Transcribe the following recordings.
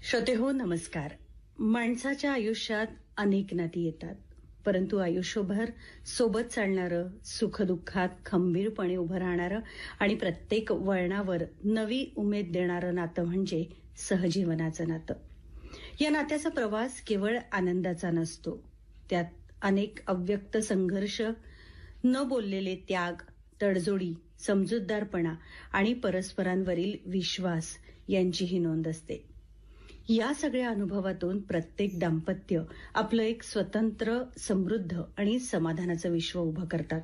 श्रोतेहो नमस्कार. माणसाच्या आयुष्यात अनेक नाती येतात, परंतु आयुष्यभर सोबत चालणारं, सुखदुःखात खंबीरपणे उभं राहणारं आणि प्रत्येक वळणावर नवी उमेद देणारं नातं म्हणजे सहजीवनाचं नातं. या नात्याचा प्रवास केवळ आनंदाचा नसतो. त्यात अनेक अव्यक्त संघर्ष, न बोललेले त्याग, तडजोडी, समजूतदारपणा आणि परस्परांवरील विश्वास यांचीही नोंद असते. या सगळ्या अनुभवातून प्रत्येक दाम्पत्य आपलं एक स्वतंत्र, समृद्ध आणि समाधानाचं विश्व उभं करतात.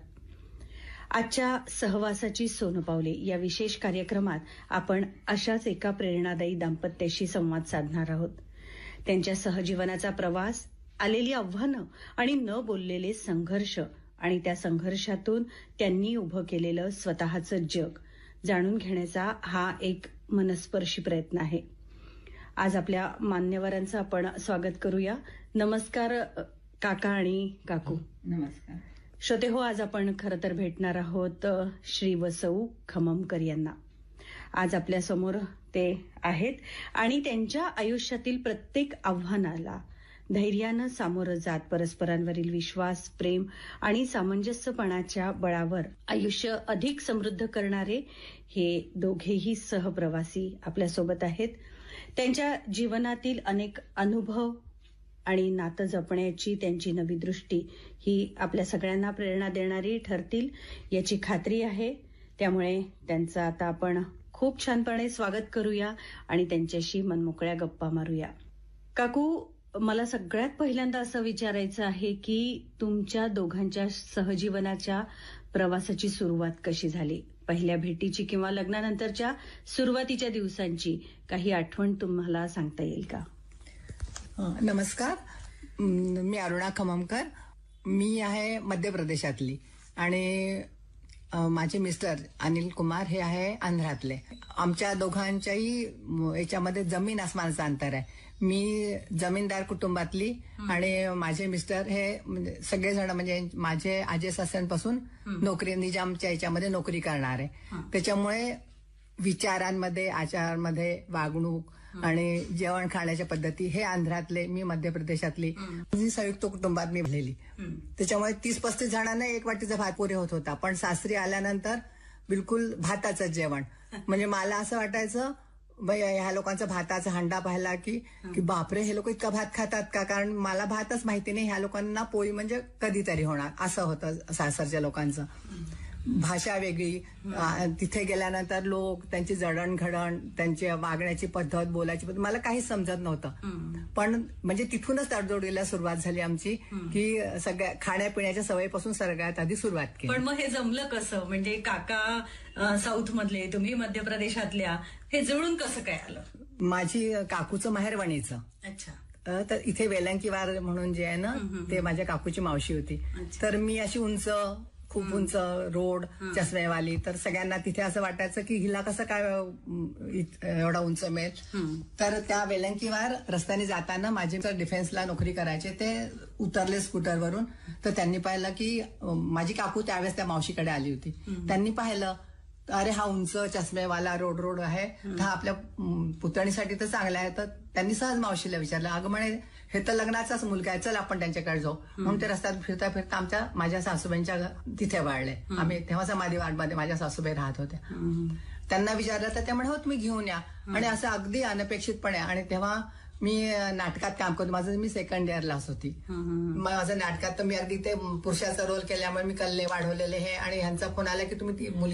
आजच्या सहवासाची सोनपावले या विशेष कार्यक्रमात आपण अशाच एका प्रेरणादायी दाम्पत्याशी संवाद साधणार आहोत. त्यांच्या सहजीवनाचा प्रवास, आलेली आव्हानं आणि न बोललेले संघर्ष आणि त्या संघर्षातून त्यांनी उभं केलेलं स्वतःचं जग जाणून घेण्याचा हा एक मनस्पर्शी प्रयत्न आहे. आज आपल्या मान्यवरांचं आपण स्वागत करूया. नमस्कार काका आणि काकू. नमस्कार. श्रोते हो, आज आपण खरं तर भेटणार आहोत श्री व सौ खममकर यांना. आज आपल्या समोर ते आहेत आणि त्यांच्या आयुष्यातील प्रत्येक आव्हानाला धैर्यानं सामोरं जात परस्परांवरील विश्वास, प्रेम आणि सामंजस्यपणाच्या बळावर आयुष्य अधिक समृद्ध करणारे हे दोघेही सहप्रवासी आपल्यासोबत आहेत. त्यांच्या जीवनातील अनेक अनुभव आणि नातं जपण्याची त्यांची नवी दृष्टी ही आपल्या सगळ्यांना प्रेरणा देणारी ठरतील याची खात्री आहे. त्यामुळे त्यांचं आता आपण खूप छानपणे स्वागत करूया आणि त्यांच्याशी मनमोकळ्या गप्पा मारूया. काकू, मला सगळ्यात पहिल्यांदा असं विचारायचं आहे की तुमच्या दोघांच्या सहजीवनाच्या प्रवासाची सुरुवात कशी झाली? पहिल्या भेटीची किंवा लग्नानंतरच्या सुरुवातीच्या दिवसांची काही आठवण तुम्हाला सांगता येईल का? नमस्कार. मी अरुणा खममकर. मी आहे मध्य प्रदेशातली आणि माझे मिस्टर अनिल कुमार हे आहे आंध्रातले. आमच्या दोघांच्याही याच्यामध्ये जमीन आसमानाचं अंतर आहे. मी जमीनदार कुटुंबातली आणि माझे मिस्टर हे सगळेजण म्हणजे माझे आजे सासऱ्यांपासून नोकरी, निजामच्या याच्यामध्ये नोकरी करणारे. त्याच्यामुळे विचारांमध्ये, आचारांमध्ये, वागणूक आणि जेवण खाण्याच्या पद्धती हे आंध्रातले, मी मध्य प्रदेशातली. संयुक्त कुटुंबात मी भरलेली. त्याच्यामुळे 30-35 जणांना एक वाटीचा भात पुरे होत होता. पण सासरी आल्यानंतर बिलकुल भाताचं जेवण. म्हणजे मला असं वाटायचं ह्या लोकांचा भाताचा हंडा पाहिला की बापरे, हे लोक इतका भात खातात का? कारण मला भातच माहिती नाही. ह्या लोकांना पोळी म्हणजे कधीतरी होणार असं होतं सासरच्या लोकांचं. भाषा वेगळी. तिथे गेल्यानंतर लोक, त्यांची जडणघडण, त्यांची वागण्याची पद्धत, बोलायची पद्धत मला काहीच समजत नव्हतं. पण म्हणजे तिथूनच तडजोडीला सुरुवात झाली आमची की सगळ्या खाण्यापिण्याच्या सवयीपासून सगळ्यात आधी सुरुवात केली. पण मग हे जमलं कसं? म्हणजे काका साऊथ मधले, तुम्ही मध्य प्रदेशातल्या, हे जुळून कसं काय आलं? माझी काकूचं माहेर वणीचं. अच्छा. तर इथे वेलंकीवार म्हणून जे आहे ना, ते माझ्या काकूची मावशी होती. तर मी अशी उंच, खूप उंच, रोड, चष्मेवाली. तर सगळ्यांना तिथे असं वाटायचं की हिला कसं काय एवढा उंच मिळेल. तर त्या वेलंकीवार रस्त्याने जाताना माझे डिफेन्सला नोकरी करायचे, ते उतरले स्कूटरवरून. तर त्यांनी पाहिलं की माझी काकू त्यावेळेस त्या मावशीकडे आली होती. त्यांनी पाहिलं, अरे हा उंच चष्मेवाला रोड आहे, हा आपल्या पुतणीसाठी तर चांगला आहे. तर त्यांनी सहज मावशीला विचारलं, अगं म्हणे हे तर लग्नाचाच मुलगा आहे, चल आपण त्यांच्याकडे जाऊ. म्हणून ते रस्त्यात फिरता फिरता माझ्या सासूबाईंच्या तिथे वाढले. आम्ही तेव्हा समाधी वाटमध्ये माझ्या सासूबाई राहत होत्या. त्यांना विचारलं तर ते म्हणे हो तुम्ही घेऊन या. आणि असं अगदी अनपेक्षितपणे. आणि तेव्हा मी नाटकात काम करतो. मी सेकंड इयरलाच होती. माझं नाटकात तर मी अगदी ते पुरुषाचा रोल केल्यामुळे मी कल्ले वाढवलेले हे. आणि ह्यांचा फोन आला की तुम्ही